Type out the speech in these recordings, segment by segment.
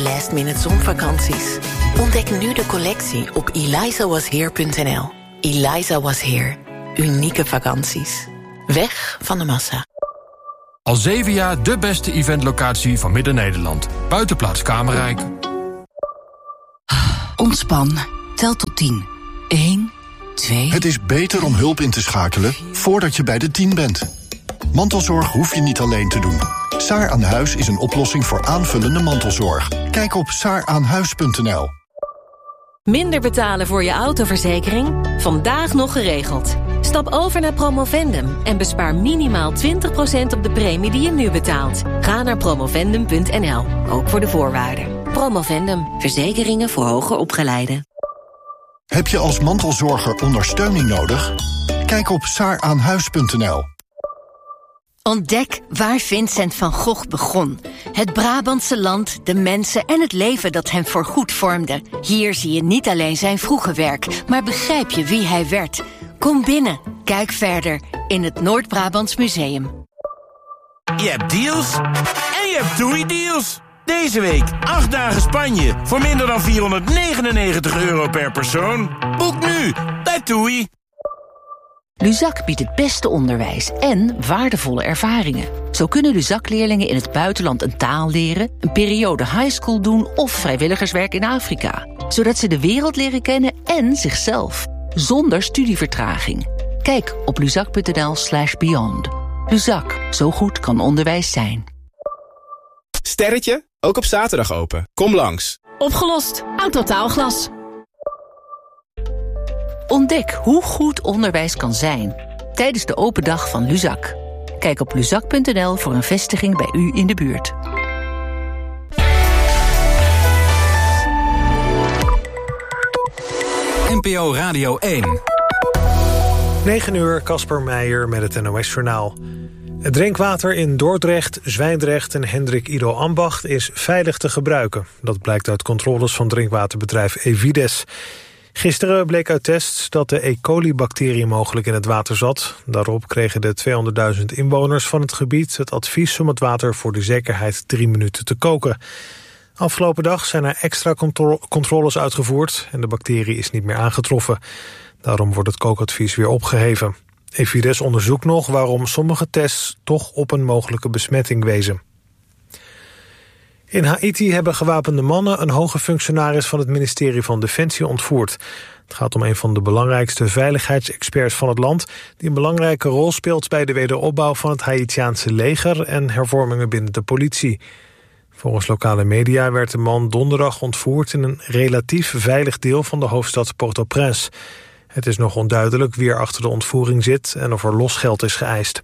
last-minute zonvakanties? Ontdek nu de collectie op elizawasheer.nl. Eliza Was Here. Unieke vakanties. Weg van de massa. Al 7 jaar de beste eventlocatie van Midden-Nederland. Buitenplaats Kamerrijk. Ontspan. Tel tot 10. 1, 2... Het is beter om hulp in te schakelen voordat je bij de 10 bent. Mantelzorg hoef je niet alleen te doen. Saar aan Huis is een oplossing voor aanvullende mantelzorg. Kijk op saaraanhuis.nl. Minder betalen voor je autoverzekering? Vandaag nog geregeld. Stap over naar Promovendum en bespaar minimaal 20% op de premie die je nu betaalt. Ga naar promovendum.nl, ook voor de voorwaarden. Promovendum, verzekeringen voor hoger opgeleiden. Heb je als mantelzorger ondersteuning nodig? Kijk op saaraanhuis.nl. Ontdek waar Vincent van Gogh begon. Het Brabantse land, de mensen en het leven dat hem voorgoed vormde. Hier zie je niet alleen zijn vroege werk, maar begrijp je wie hij werd. Kom binnen, kijk verder in het Noord-Brabants Museum. Je hebt deals en je hebt TUI-deals. Deze week 8 dagen Spanje voor minder dan €499 per persoon. Boek nu bij TUI. Luzak biedt het beste onderwijs en waardevolle ervaringen. Zo kunnen Luzak-leerlingen in het buitenland een taal leren, een periode highschool doen of vrijwilligerswerk in Afrika. Zodat ze de wereld leren kennen en zichzelf. Zonder studievertraging. Kijk op luzak.nl/beyond. Luzak, zo goed kan onderwijs zijn. Sterretje, ook op zaterdag open. Kom langs. Opgelost. Autotaalglas. Ontdek hoe goed onderwijs kan zijn tijdens de open dag van Luzak. Kijk op luzak.nl voor een vestiging bij u in de buurt. NPO Radio 1. 9 uur, Casper Meijer met het NOS-journaal. Het drinkwater in Dordrecht, Zwijndrecht en Hendrik Ido Ambacht is veilig te gebruiken. Dat blijkt uit controles van drinkwaterbedrijf Evides. Gisteren bleek uit tests dat de E. coli-bacterie mogelijk in het water zat. Daarop kregen de 200.000 inwoners van het gebied het advies om het water voor de zekerheid 3 minuten te koken. Afgelopen dag zijn er extra controles uitgevoerd en de bacterie is niet meer aangetroffen. Daarom wordt het kookadvies weer opgeheven. Evides onderzoekt nog waarom sommige tests toch op een mogelijke besmetting wezen. In Haïti hebben gewapende mannen een hoge functionaris van het ministerie van Defensie ontvoerd. Het gaat om een van de belangrijkste veiligheidsexperts van het land, die een belangrijke rol speelt bij de wederopbouw van het Haïtiaanse leger en hervormingen binnen de politie. Volgens lokale media werd de man donderdag ontvoerd in een relatief veilig deel van de hoofdstad Port-au-Prince. Het is nog onduidelijk wie er achter de ontvoering zit en of er losgeld is geëist.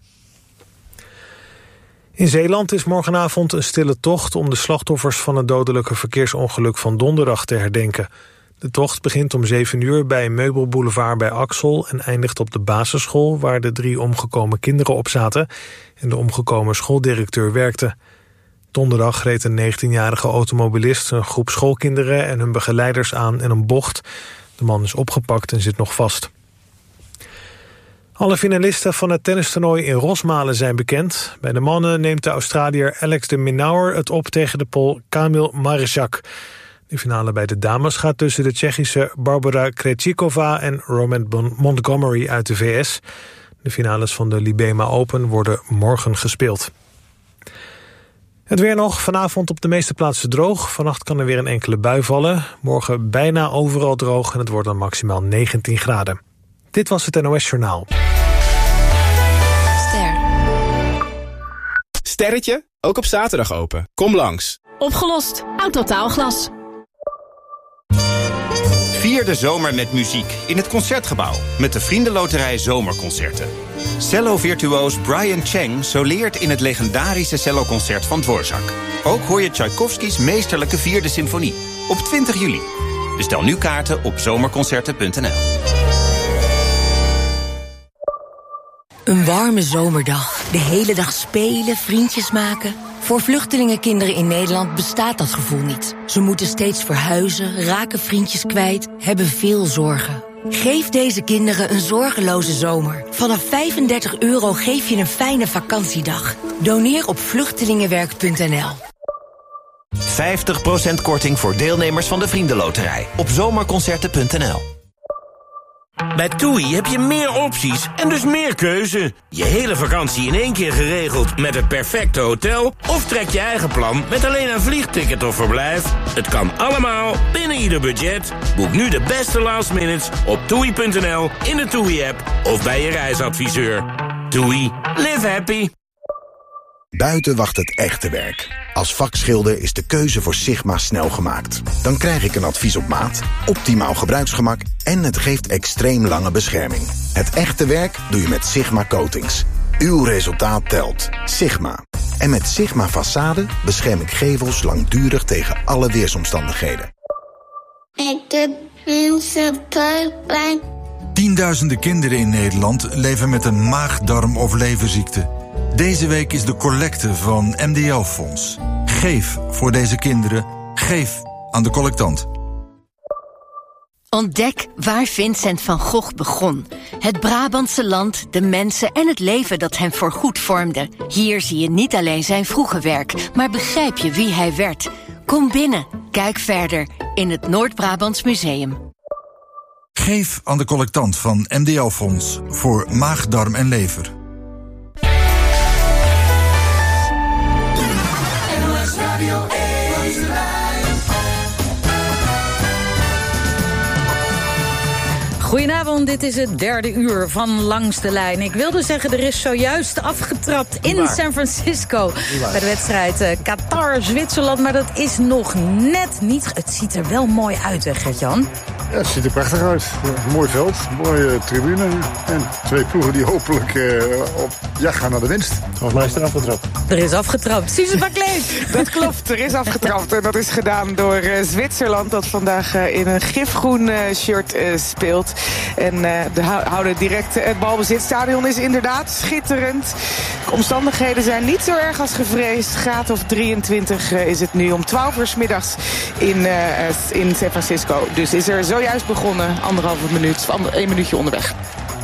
In Zeeland is morgenavond een stille tocht om de slachtoffers van het dodelijke verkeersongeluk van donderdag te herdenken. De tocht begint om 7 uur bij Meubelboulevard bij Axel en eindigt op de basisschool waar de 3 omgekomen kinderen op zaten en de omgekomen schooldirecteur werkte. Donderdag reed een 19-jarige automobilist een groep schoolkinderen en hun begeleiders aan in een bocht. De man is opgepakt en zit nog vast. Alle finalisten van het tennistoernooi in Rosmalen zijn bekend. Bij de mannen neemt de Australiër Alex de Minaur het op tegen de Pool Kamil Marijczak. De finale bij de dames gaat tussen de Tsjechische Barbara Krejcikova en Roman Montgomery uit de VS. De finales van de Libema Open worden morgen gespeeld. Het weer nog, vanavond op de meeste plaatsen droog. Vannacht kan er weer een enkele bui vallen. Morgen bijna overal droog en het wordt dan maximaal 19 graden. Dit was het NOS Journaal. Sterretje, ook op zaterdag open. Kom langs. Opgelost. Autotaalglas. Vier de zomer met muziek in het Concertgebouw met de Vriendenloterij Zomerconcerten. Cello-virtuoos Brian Cheng soleert in het legendarische celloconcert van Dvorak. Ook hoor je Tchaikovskys meesterlijke 4e symfonie op 20 juli. Bestel nu kaarten op zomerconcerten.nl. Een warme zomerdag. De hele dag spelen, vriendjes maken. Voor vluchtelingenkinderen in Nederland bestaat dat gevoel niet. Ze moeten steeds verhuizen, raken vriendjes kwijt, hebben veel zorgen. Geef deze kinderen een zorgeloze zomer. Vanaf €35 geef je een fijne vakantiedag. Doneer op vluchtelingenwerk.nl. 50% korting voor deelnemers van de Vriendenloterij op zomerconcerten.nl. Bij TUI heb je meer opties en dus meer keuze. Je hele vakantie in één keer geregeld met het perfecte hotel... of trek je eigen plan met alleen een vliegticket of verblijf. Het kan allemaal binnen ieder budget. Boek nu de beste last minutes op TUI.nl, in de TUI-app of bij je reisadviseur. TUI. Live happy. Buiten wacht het echte werk. Als vakschilder is de keuze voor Sigma snel gemaakt. Dan krijg ik een advies op maat, optimaal gebruiksgemak... en het geeft extreem lange bescherming. Het echte werk doe je met Sigma Coatings. Uw resultaat telt. Sigma. En met Sigma Façade bescherm ik gevels langdurig tegen alle weersomstandigheden. Ik doe pijn. Tienduizenden kinderen in Nederland leven met een maag-darm- of leverziekte. Deze week is de collecte van MDL-fonds. Geef voor deze kinderen. Geef aan de collectant. Ontdek waar Vincent van Gogh begon. Het Brabantse land, de mensen en het leven dat hem voorgoed vormde. Hier zie je niet alleen zijn vroege werk, maar begrijp je wie hij werd. Kom binnen, kijk verder in het Noord-Brabants Museum. Geef aan de collectant van MDL-fonds voor maag, darm en lever. Goedenavond, dit is het derde uur van Langs de Lijn. Ik wilde zeggen, er is zojuist afgetrapt in San Francisco... bij de wedstrijd Qatar-Zwitserland, maar dat is nog net niet... Het ziet er wel mooi uit, hè, Gert-Jan? Ja, het ziet er prachtig uit. Mooi veld, mooie tribune. En twee ploegen die hopelijk op jacht gaan naar de winst. Volgens mij is er afgetrapt. Er is afgetrapt. Suze Baklees. Dat klopt, er is afgetrapt. En dat is gedaan door Zwitserland, dat vandaag in een gifgroen shirt speelt. En houden direct het balbezit. Het stadion is inderdaad schitterend. De omstandigheden zijn niet zo erg als gevreesd. Graad of 23 is het nu om 12 uur 's middags in San Francisco. Dus is er zojuist begonnen, 1 minuutje onderweg.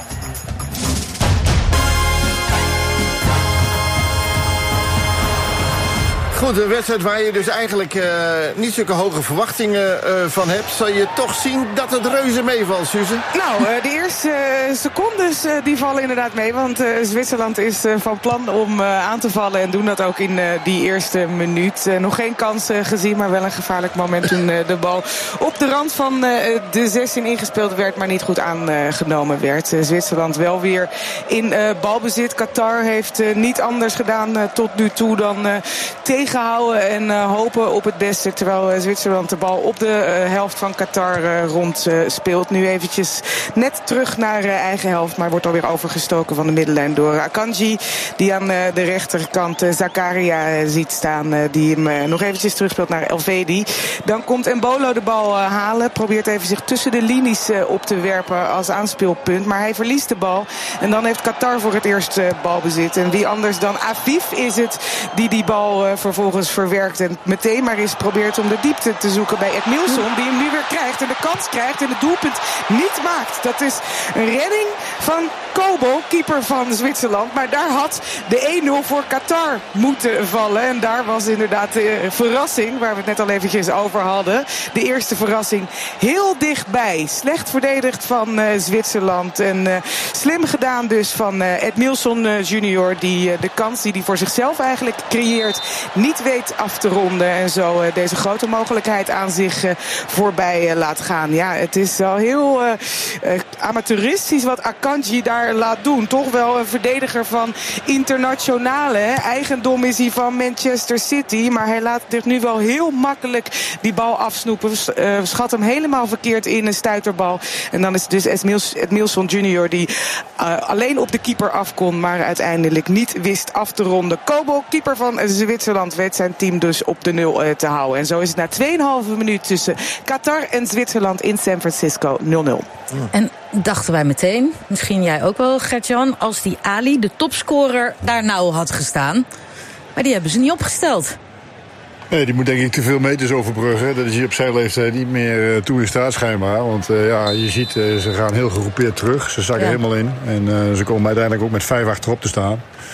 Goed, een wedstrijd waar je dus eigenlijk niet zulke hoge verwachtingen van hebt. Zal je toch zien dat het reuze meevalt, Suze? Nou, de eerste secondes die vallen inderdaad mee. Want Zwitserland is van plan om aan te vallen en doen dat ook in die eerste minuut. Nog geen kans gezien, maar wel een gevaarlijk moment toen de bal op de rand van de 16 ingespeeld werd, maar niet goed aangenomen werd. Zwitserland wel weer in balbezit. Qatar heeft niet anders gedaan tot nu toe dan tegenhouden en hopen op het beste. Terwijl Zwitserland de bal op de helft van Qatar rond speelt. Nu eventjes net terug naar eigen helft, maar wordt alweer overgestoken van de middenlijn door Akanji. Die aan de rechterkant Zakaria ziet staan. Die hem nog eventjes terugspeelt naar Elvedi. Dan komt Embolo de bal halen. Probeert even zich tussen de linies op te werpen als aanspeelpunt. Maar hij verliest de bal. En dan heeft Qatar voor het eerst balbezit. En wie anders dan Afif is het die bal vervolgens verwerkt en meteen maar eens probeert om de diepte te zoeken bij Edmilson, die hem nu weer krijgt en de kans krijgt en het doelpunt niet maakt. Dat is een redding van Kobo, keeper van Zwitserland, maar daar had de 1-0 voor Qatar moeten vallen. En daar was inderdaad de verrassing, waar we het net al eventjes over hadden. De eerste verrassing heel dichtbij. Slecht verdedigd van Zwitserland. En slim gedaan dus van Edmilson junior, die de kans die hij voor zichzelf eigenlijk creëert niet weet af te ronden. En zo deze grote mogelijkheid aan zich voorbij laat gaan. Ja, het is wel heel amateuristisch wat Akanji daar laat doen. Toch wel een verdediger van internationale. Eigendom is hij van Manchester City. Maar hij laat zich nu wel heel makkelijk die bal afsnoepen. Schat hem helemaal verkeerd in een stuiterbal. En dan is het dus Edmilson junior die alleen op de keeper af kon, maar uiteindelijk niet wist af te ronden. Kobo, keeper van Zwitserland, weet zijn team dus op de 0 te houden. En zo is het na 2,5 minuut tussen Qatar en Zwitserland in San Francisco 0-0. En dachten wij meteen, misschien jij ook wel, Gert-Jan, als die Ali, de topscorer, daar nou had gestaan. Maar die hebben ze niet opgesteld. Nee, die moet denk ik te veel meters overbruggen. Dat is hier op zijn leeftijd niet meer toe in staat schijnbaar. Want je ziet, ze gaan heel gegroepeerd terug. Ze zakken helemaal in. En ze komen uiteindelijk ook met 5 achterop te staan.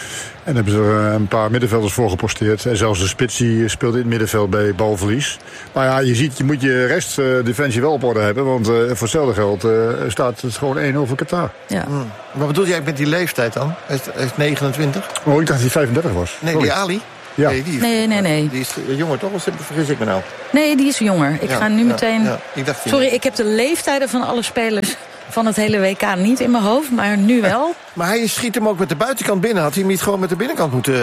En hebben ze er een paar middenvelders voor geposteerd. En zelfs de spits die speelt in het middenveld bij balverlies. Maar ja, je ziet, je moet je restdefensie wel op orde hebben. Want voor hetzelfde geld staat het gewoon 1-0 voor Qatar. Ja. Wat bedoel jij met die leeftijd dan? Hij is 29? Oh, ik dacht dat hij 35 was. Nee, die Ali? Ja. Nee. Die is jonger toch? Of vergis ik me nou? Nee, die is jonger. Ik ga nu meteen... Ja. Sorry, ik heb de leeftijden van alle spelers van het hele WK niet in mijn hoofd, maar nu wel. Maar hij schiet hem ook met de buitenkant binnen. Had hij hem niet gewoon met de binnenkant moeten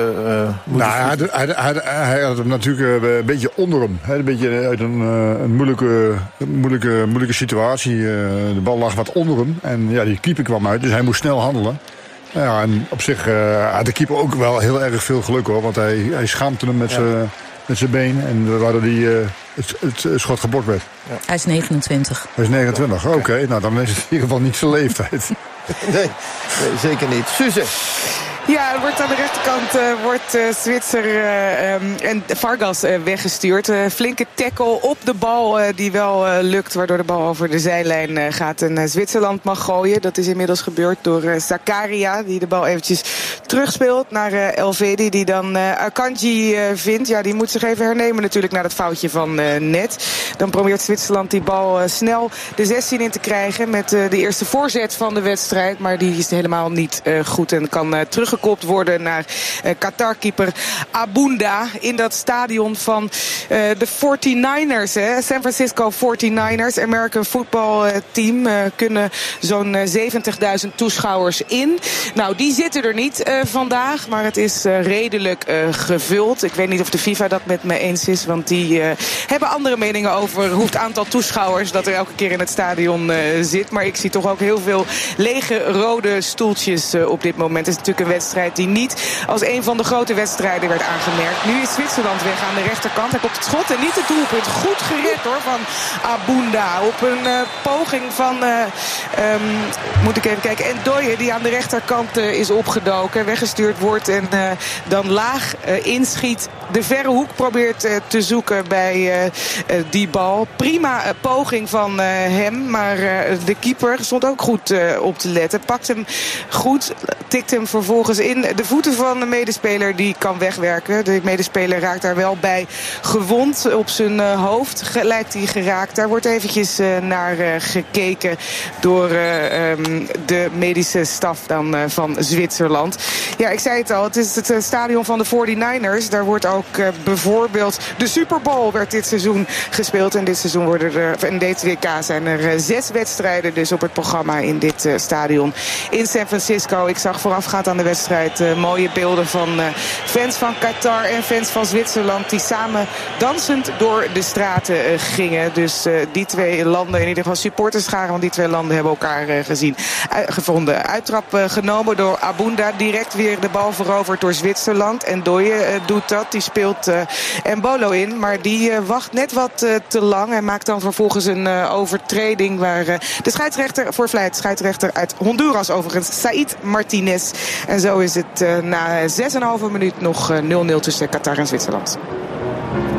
Nou, hij had hem natuurlijk een beetje onder hem. Een beetje uit een moeilijke situatie. De bal lag wat onder hem. En ja, die keeper kwam uit, dus hij moest snel handelen. Ja, en op zich had de keeper ook wel heel erg veel geluk, hoor. Want hij schaamte hem met zijn been. En waardoor hij het schot geblokt werd. Ja. Hij is 29. Hij is 29, oké. Nou, dan is het in ieder geval niet zijn leeftijd. Nee, zeker niet. Suze. Ja, er wordt aan de rechterkant Zwitser en Vargas weggestuurd. Flinke tackle op de bal die wel lukt, waardoor de bal over de zijlijn gaat. En Zwitserland mag gooien. Dat is inmiddels gebeurd door Zakaria, die de bal eventjes terugspeelt naar Elvedi, die dan Akanji vindt. Ja, die moet zich even hernemen natuurlijk na dat foutje van net. Dan probeert Zwitserland die bal snel de 16 in te krijgen met de eerste voorzet van de wedstrijd. Maar die is helemaal niet goed en kan teruggekopt worden naar Qatar-keeper Abunda in dat stadion van de 49ers. San Francisco 49ers, American Football Team, kunnen zo'n 70.000 toeschouwers in. Nou, die zitten er niet vandaag, maar het is redelijk gevuld. Ik weet niet of de FIFA dat met me eens is, want die hebben andere meningen over hoe het aantal toeschouwers dat er elke keer in het stadion zit. Maar ik zie toch ook heel veel lege rode stoeltjes op dit moment. Het is natuurlijk een wedstrijd die niet als een van de grote wedstrijden werd aangemerkt. Nu is Zwitserland weg aan de rechterkant. Hij komt het schot en niet het doelpunt. Goed gered hoor van Abunda. Op een poging van moet ik even kijken. En Ndoye die aan de rechterkant is opgedoken. Weggestuurd wordt en dan laag inschiet. De verre hoek probeert te zoeken bij die bal. Prima poging van hem. Maar de keeper stond ook goed op te letten. Pakt hem goed. Tikt hem vervolgens in de voeten van de medespeler, die kan wegwerken. De medespeler raakt daar wel bij gewond. Op zijn hoofd lijkt hij geraakt. Daar wordt eventjes naar gekeken door de medische staf dan van Zwitserland. Ja, ik zei het al, het is het stadion van de 49ers. Daar wordt ook bijvoorbeeld de Super Bowl werd dit seizoen gespeeld. En dit seizoen worden er, in deze WK zijn er 6 wedstrijden dus op het programma in dit stadion in San Francisco. Ik zag voorafgaand aan de wedstrijd mooie beelden van fans van Qatar en fans van Zwitserland die samen dansend door de straten gingen. Dus die twee landen, in ieder geval supporterscharen van die twee landen hebben elkaar gevonden. Uittrap genomen door Abunda, direct weer de bal veroverd door Zwitserland. En Ndoye doet dat, die speelt Embolo in, maar die wacht net wat te lang en maakt dan vervolgens een overtreding waar de scheidsrechter voor vlijt, scheidsrechter uit Honduras overigens, Said Martinez. En zo is het na 6,5 minuut nog 0-0 tussen Qatar en Zwitserland.